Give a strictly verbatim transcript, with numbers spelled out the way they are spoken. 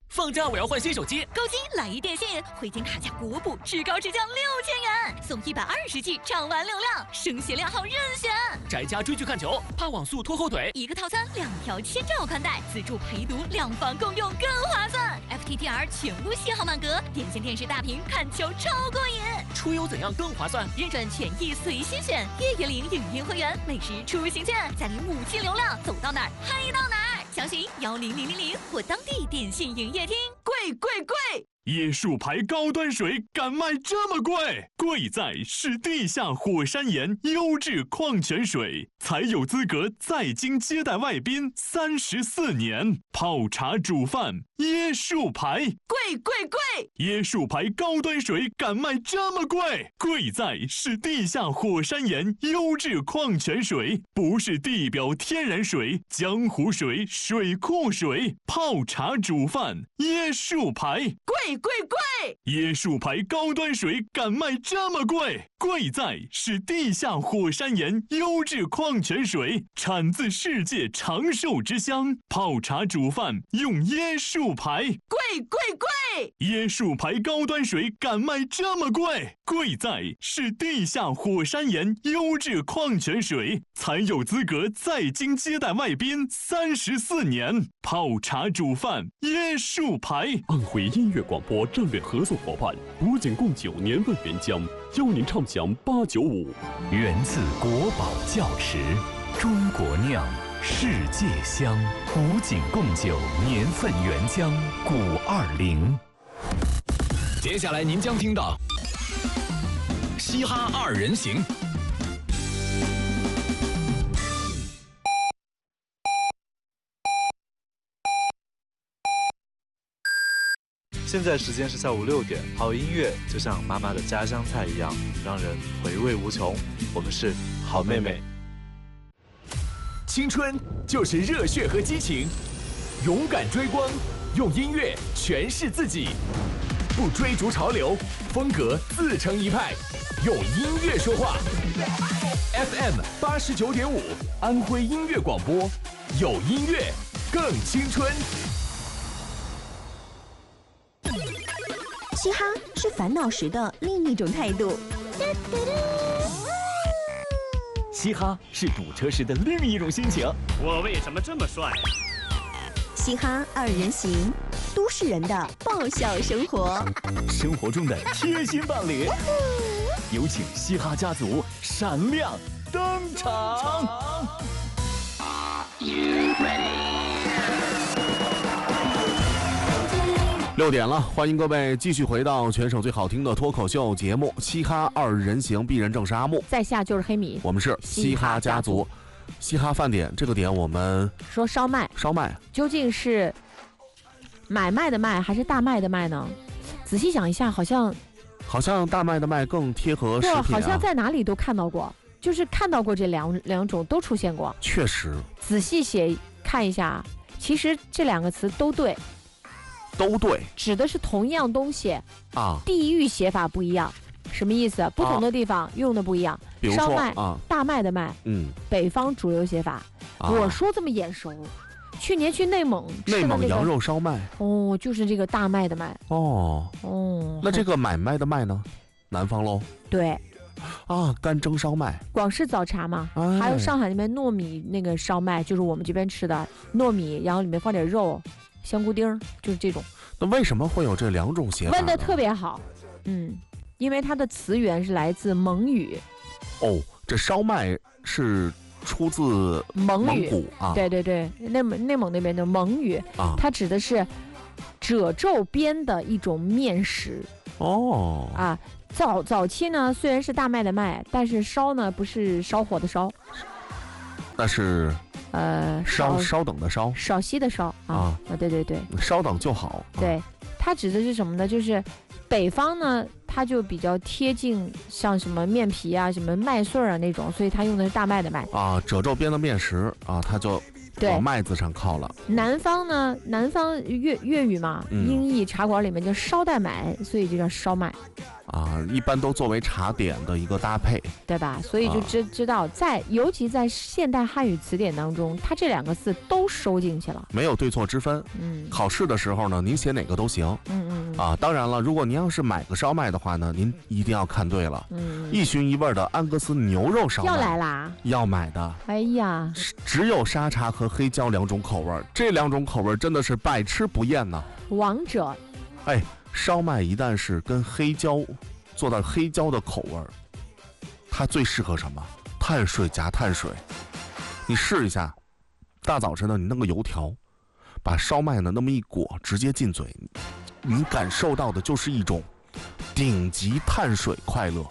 放假我要换新手机， 购机来一电信，回金卡价国补，至高至降六千元，送一百二十 G 畅玩流量，声协量号任选。 宅家追剧看球，怕网速拖后腿， 一个套餐两条千兆宽带，自助陪读，两房共用更划算。F T T R 全屋信号满格，点线电视大屏看球超过瘾。 出游怎样更划算？ 认准权益随心选，月月领影音会员，每时出行券，再领五 G 流量，走到哪儿嗨到哪儿。详询幺零零零零或当地电信营业厅。 贵贵贵！ 椰树牌高端水敢卖这么贵？贵在是地下火山岩优质矿泉水，才有资格在京接待外宾三十四年。泡茶煮饭，椰树牌， 贵贵贵！ 椰树牌高端水敢卖这么贵？贵在是地下火山岩优质矿泉水，不是地表天然水、江湖水、水库水。泡茶煮饭，椰树牌， 贵贵贵！ 椰树牌高端水敢卖这么贵？贵在是地下火山岩优质矿泉水，产自世界长寿之乡。泡茶煮饭用椰树牌， 贵贵贵！ 椰树牌高端水敢卖这么贵？贵在是地下火山岩优质矿泉水，才有资格在京接待外宾三十四年。泡茶煮饭，椰树牌。 安徽音乐广播战略合作伙伴古井贡酒年份原浆，邀您畅享八九五。 源自国宝窖池，中国酿，世界香。古井贡酒年份原浆古二零。接下来您将听到嘻哈二人行。 现在时间是下午六点，好音乐就像妈妈的家乡菜一样，让人回味无穷。我们是好妹妹。 青春就是热血和激情，勇敢追光，用音乐诠释自己，不追逐潮流，风格自成一派，用音乐说话。F M 八十九点五，安徽音乐广播，有音乐更青春。 嘻哈是烦恼时的另一种态度， 嘻哈是堵车时的另一种心情。 我为什么这么帅？ 嘻哈二人行，都市人的爆笑生活， 生活中的贴心伴侣。有请嘻哈家族闪亮登场。 六点了，欢迎各位继续回到全省最好听的脱口秀节目《嘻哈二人行》，鄙人正是阿木， 在下就是黑米， 我们是嘻哈家族。嘻哈饭点这个点，我们说烧麦， 烧麦究竟是买卖的卖还是大麦的卖呢？仔细想一下，好像好像大麦的麦更贴合食品、啊， 好像在哪里都看到过，就是看到过这两两种都出现过。 确实， 仔细写看一下，其实这两个词都对。 都对， 指的是同样东西啊， 地域写法不一样，什么意思？不同的地方用的不一样。 啊、比如说烧麦啊， 大麦的麦， 嗯， 北方主流写法。啊、我说这么眼熟，去年去内蒙吃的、那个、 内蒙羊肉烧麦， 哦，就是这个大麦的麦。 哦哦， 那这个买卖的卖呢？南方喽。 对。 啊，干蒸烧麦， 广式早茶嘛， 哎、 还有上海那边糯米那个烧麦，就是我们这边吃的糯米，然后里面放点肉。香菇丁就是这种。 那为什么会有这两种写法呢？ 问得特别好，嗯，因为它的词源是来自蒙语。 哦，这烧麦是出自蒙语蒙古啊？ 对对对，内蒙内蒙那边的蒙语啊， 它指的是褶皱边的一种面食。 哦， 啊，早早期呢虽然是大麦的麦，但是烧呢不是烧火的烧， 那是。 呃， 稍稍等的稍， 少息的稍啊啊，对对对， 稍等就好。 对，啊、它指的是什么呢？就是北方呢，它就比较贴近像什么面皮啊、什么麦穗啊那种，所以它用的是大麦的麦啊，褶皱边的面食啊，它就往麦字上靠了。 南方呢，南方粤粤语嘛， 嗯、 音译茶馆里面叫烧带买，所以就叫烧麦。 啊，一般都作为茶点的一个搭配， 对吧？所以就知、啊、知道在，尤其在现代汉语词典当中，它这两个字都收进去了， 没有对错之分。 嗯， 考试的时候呢，您写哪个都行。 嗯嗯啊，当然了，如果您要是买个烧麦的话呢，您一定要看对了。 嗯， 一寻一味的安格斯牛肉烧麦要来啦， 要买的。 哎呀， 只有沙茶和黑椒两种口味，这两种口味真的是百吃不厌呐。 王者， 哎。烧麦一旦是跟黑椒做到黑椒的口味，它最适合什么？碳水夹碳水。你试一下，大早晨呢，你弄个油条，把烧麦呢那么一裹，直接进嘴，你感受到的就是一种顶级碳水快乐。